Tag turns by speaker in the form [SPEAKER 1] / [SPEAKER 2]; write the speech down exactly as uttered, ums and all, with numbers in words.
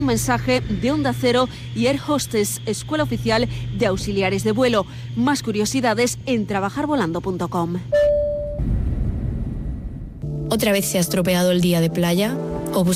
[SPEAKER 1] Un mensaje de Onda Cero y Air Hostess, Escuela Oficial de Auxiliares de Vuelo. Más curiosidades en trabajar volando punto com.
[SPEAKER 2] ¿Otra vez se ha estropeado el día de playa?